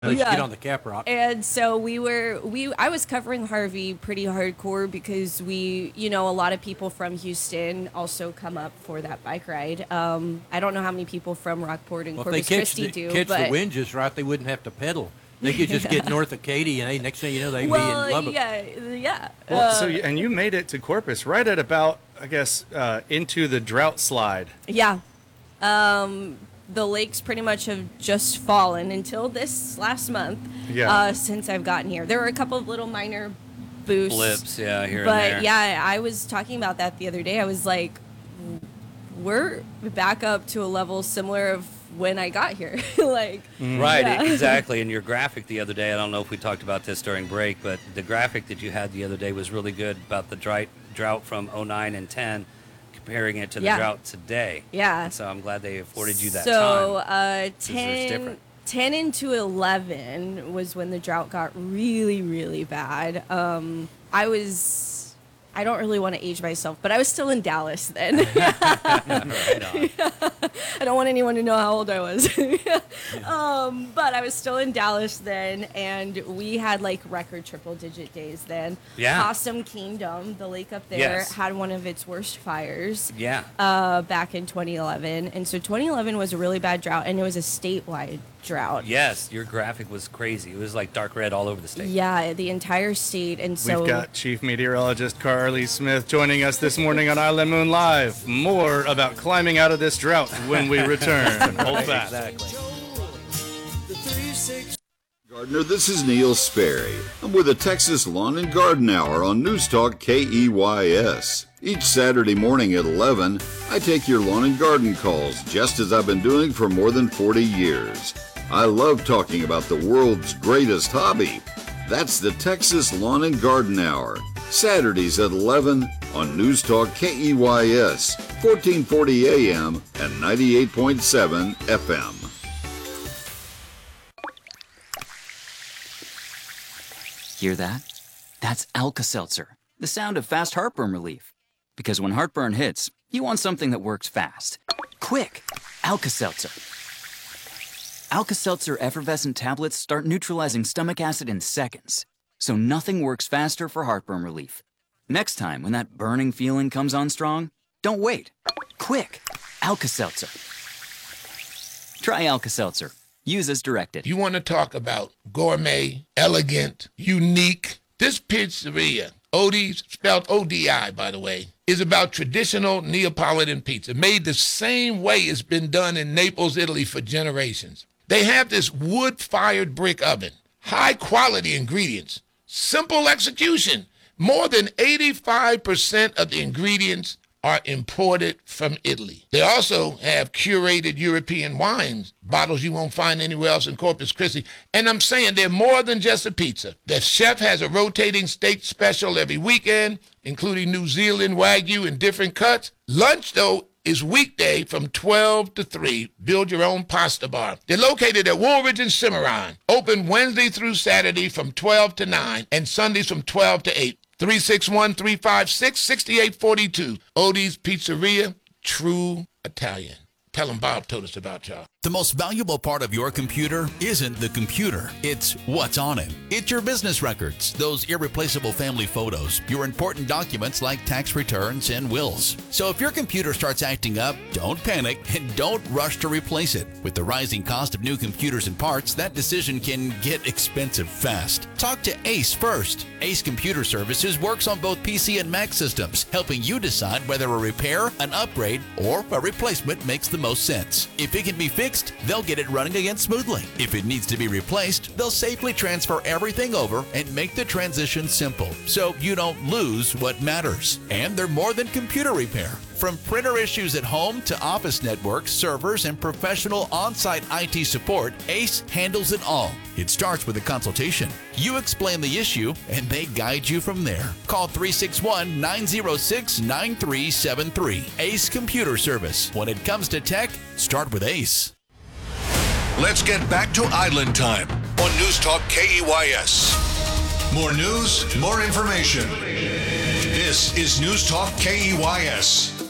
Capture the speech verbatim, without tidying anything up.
At least Yeah. get on the cap rock. And so we were we I was covering Harvey pretty hardcore because we, you know, a lot of people from Houston also come up for that bike ride. Um, I don't know how many people from Rockport and Well, if they Corpus catch, Christi the, do, catch but the wind just right, they wouldn't have to pedal. They could just get north of Katy, and hey, next thing you know, they'd be in well, Lubbock. yeah, yeah. Well, uh, so you, and you made it to Corpus right at about, I guess, uh, into the drought slide. Yeah. Um, the lakes pretty much have just fallen until this last month. Yeah. Uh, since I've gotten here, there were a couple of little minor boosts. Blips, yeah, here But and there. yeah, I was talking about that the other day. I was like, we're back up to a level similar of when I got here. like, Right, yeah. exactly. And your graphic the other day, I don't know if we talked about this during break, but the graphic that you had the other day was really good about the drought, drought from oh nine and ten, comparing it to the Yeah. drought today. Yeah. And so I'm glad they afforded you that so, time. uh, it's ten, different. ten into eleven was when the drought got really, really bad. Um, I was, I don't really want to age myself, but I was still in Dallas then. Right on. I don't want anyone to know how old I was. um, but I was still in Dallas then, and we had like record triple digit days then. Yeah. Possum Kingdom, the lake up there, Yes. had one of its worst fires Yeah. uh, back in twenty eleven. And so twenty eleven was a really bad drought, and it was a statewide drought. Yes, your graphic was crazy. It was like dark red all over the state. Yeah, the entire state. And so We've got Chief Meteorologist Carly Smith joining us this morning on Island Moon Live. More about climbing out of this drought when we return. Hold fast. Exactly. Gardner, this is Neil Sperry. I'm with the Texas Lawn and Garden Hour on News Talk K E Y S. Each Saturday morning at eleven, I take your lawn and garden calls, just as I've been doing for more than forty years. I love talking about the world's greatest hobby. That's the Texas Lawn and Garden Hour. Saturdays at eleven on News Talk K E Y S, fourteen forty A M and ninety-eight point seven F M. Hear that? That's Alka-Seltzer, the sound of fast heartburn relief. Because when heartburn hits, you want something that works fast. Quick! Alka-Seltzer. Alka-Seltzer effervescent tablets start neutralizing stomach acid in seconds. So nothing works faster for heartburn relief. Next time, when that burning feeling comes on strong, don't wait. Quick! Alka-Seltzer. Try Alka-Seltzer. Use as directed. You want to talk about gourmet, elegant, unique? This pizzeria, Odie's, spelled O D I, by the way, is about traditional Neapolitan pizza, made the same way it's been done in Naples, Italy for generations. They have this wood-fired brick oven, high-quality ingredients, simple execution. More than eighty-five percent of the ingredients are imported from Italy. They also have curated European wines, bottles you won't find anywhere else in Corpus Christi. And I'm saying they're more than just a pizza. The chef has a rotating steak special every weekend, including New Zealand Wagyu in different cuts. Lunch, though, is weekday from twelve to three. Build your own pasta bar. They're located at Woolridge and Cimarron. Open Wednesday through Saturday from twelve to nine and Sundays from twelve to eight. three six one, three five six, six eight four two. Odie's Pizzeria, true Italian. Tell them Bob told us about y'all. The most valuable part of your computer isn't the computer, it's what's on it. It's your business records, those irreplaceable family photos, your important documents like tax returns and wills. So if your computer starts acting up, don't panic and don't rush to replace it. With the rising cost of new computers and parts, that decision can get expensive fast. Talk to Ace first. Ace Computer Services works on both P C and Mac systems, helping you decide whether a repair, an upgrade, or a replacement makes the most sense. If it can be fixed, they'll get it running again smoothly. If it needs to be replaced, they'll safely transfer everything over and make the transition simple, so you don't lose what matters. And they're more than computer repair. From printer issues at home to office networks, servers, and professional on-site I T support, Ace handles it all. It starts with a consultation. You explain the issue, and they guide you from there. Call three six one, nine zero six, nine three seven three. Ace Computer Service. When it comes to tech, start with Ace. Let's get back to Island Time on News Talk K E Y S. More news, more information. This is News Talk K E Y S.